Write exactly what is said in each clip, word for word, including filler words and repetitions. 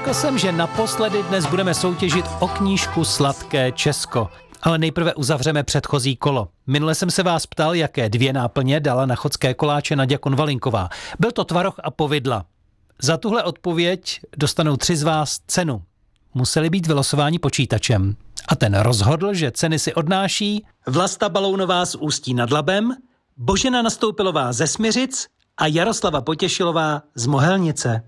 Řekl jsem, že naposledy dnes budeme soutěžit o knížku Sladké Česko. Ale nejprve uzavřeme předchozí kolo. Minule jsem se vás ptal, jaké dvě náplně dala na chodské koláče Naďa Konvalinková. Byl to tvaroh a povidla. Za tuhle odpověď dostanou tři z vás cenu. Museli být vylosováni počítačem. A ten rozhodl, že ceny si odnáší Vlasta Balounová z Ústí nad Labem, Božena Nastoupilová ze Smiřic a Jaroslava Potěšilová z Mohelnice.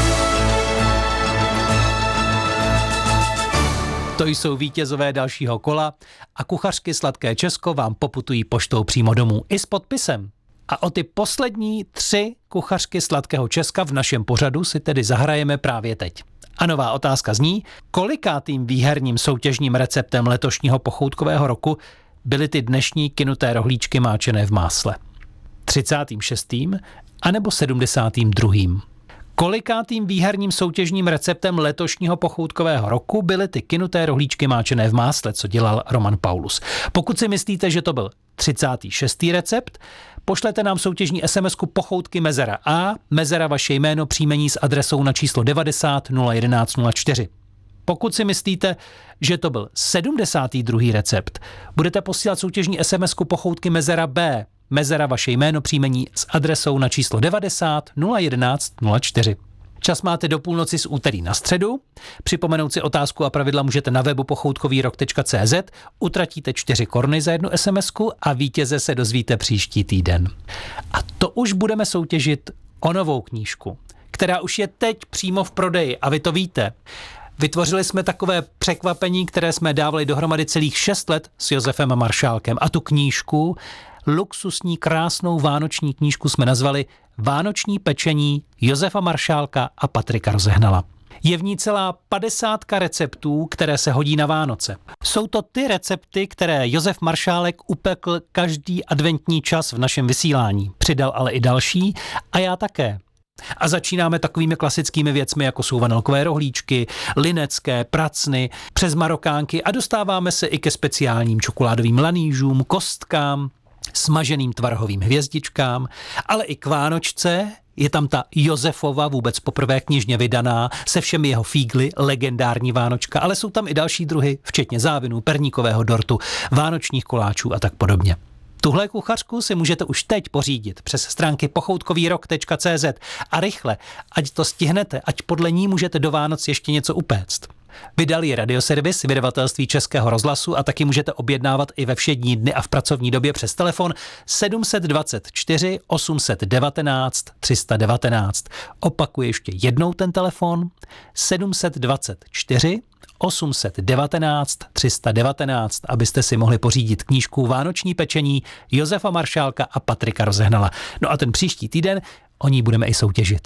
To jsou vítězové dalšího kola a kuchařky Sladké Česko vám poputují poštou přímo domů i s podpisem. A o ty poslední tři kuchařky Sladkého Česka v našem pořadu si tedy zahrajeme právě teď. A nová otázka zní, kolikátým výherním soutěžním receptem letošního pochoutkového roku byly ty dnešní kynuté rohlíčky máčené v másle? třicátým šestým anebo sedmdesátým druhým Kolikátým výherním soutěžním receptem letošního pochoutkového roku byly ty kynuté rohlíčky máčené v másle, co dělal Roman Paulus? Pokud si myslíte, že to byl třicátý šestý recept, pošlete nám soutěžní SMSku pochoutky Mezera A, Mezera vaše jméno, příjmení s adresou na číslo devadesát nula jedenáct nula čtyři. Pokud si myslíte, že to byl sedmdesátý druhý recept, budete posílat soutěžní SMSku pochoutky Mezera B, Mezera vaše jméno, příjmení s adresou na číslo devadesát nula jedenáct nula čtyři. Čas máte do půlnoci z úterý na středu. Připomenout si otázku a pravidla můžete na webu pochoutkovýrok tečka cé zet. Utratíte čtyři koruny za jednu SMSku a vítěze se dozvíte příští týden. A to už budeme soutěžit o novou knížku, která už je teď přímo v prodeji a vy to víte. Vytvořili jsme takové překvapení, které jsme dávali dohromady celých šest let s Josefem Maršálkem. A tu knížku, luxusní, krásnou vánoční knížku jsme nazvali Vánoční pečení Josefa Maršálka a Patrika Rozehnala. Je v ní celá padesátka receptů, které se hodí na Vánoce. Jsou to ty recepty, které Josef Maršálek upekl každý adventní čas v našem vysílání. Přidal ale i další a já také. A začínáme takovými klasickými věcmi, jako jsou vanilkové rohlíčky, linecké, pracny, přes marokánky a dostáváme se i ke speciálním čokoládovým lanížům, kostkám, smaženým tvarhovým hvězdičkám, ale i k Vánočce. Je tam ta Josefova, vůbec poprvé knižně vydaná, se všemi jeho fígly, legendární Vánočka, ale jsou tam i další druhy, včetně závinů, perníkového dortu, vánočních koláčů a tak podobně. Tuhle kuchařku si můžete už teď pořídit přes stránky pochoutkovýrok tečka cé zet a rychle, ať to stihnete, ať podle ní můžete do Vánoc ještě něco upéct. Vydal ji Radioservis, vydavatelství Českého rozhlasu a taky můžete objednávat i ve všední dny a v pracovní době přes telefon sedm set dvacet čtyři osm set devatenáct tři sta devatenáct. Opakuji ještě jednou ten telefon sedm set dvacet čtyři osm set devatenáct tři sta devatenáct, abyste si mohli pořídit knížku Vánoční pečení Josefa Maršálka a Patrika Rozehnala. No a ten příští týden o ní budeme i soutěžit.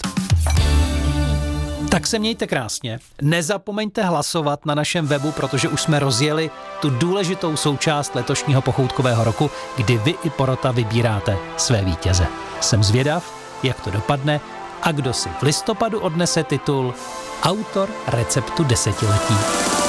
Tak se mějte krásně. Nezapomeňte hlasovat na našem webu, protože už jsme rozjeli tu důležitou součást letošního pochoutkového roku, kdy vy i porota vybíráte své vítěze. Jsem zvědav, jak to dopadne a kdo si v listopadu odnese titul Autor receptu desetiletí.